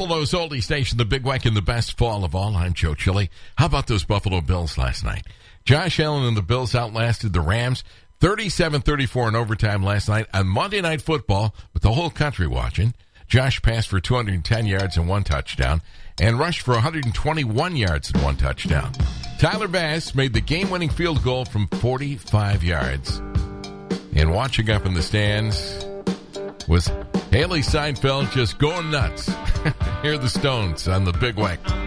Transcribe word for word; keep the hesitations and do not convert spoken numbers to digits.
Buffalo's oldie station, the Big Weck, in the best fall of all. I'm Joe Chile. How about those Buffalo Bills last night? Josh Allen and the Bills outlasted the Rams thirty-seven thirty-four in overtime last night on Monday Night Football with the whole country watching. Josh passed for two hundred ten yards and one touchdown and rushed for one hundred twenty-one yards and one touchdown. Tyler Bass made the game-winning field goal from forty-five yards. And watching up in the stands was Haley Seinfeld just going nuts. Hear the Stones on the Big Weck.